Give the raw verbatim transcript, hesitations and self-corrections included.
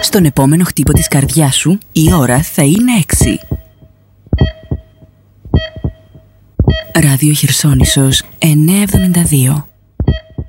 Στον επόμενο χτύπο της καρδιάς σου, η ώρα θα είναι έξι. Ράδιο Χερσόνησος εννιακόσια εβδομήντα δύο.